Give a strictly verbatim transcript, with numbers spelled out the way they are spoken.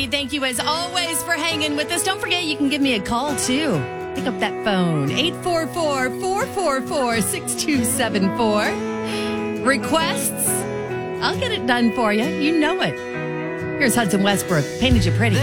Randy. Thank you as always for hanging with us. Don't forget you can give me a call too. Pick up that phone. eight four four, four four four, six two seven four. Requests? I'll get it done for you. You know it. Here's Hudson Westbrook. Painted You Pretty.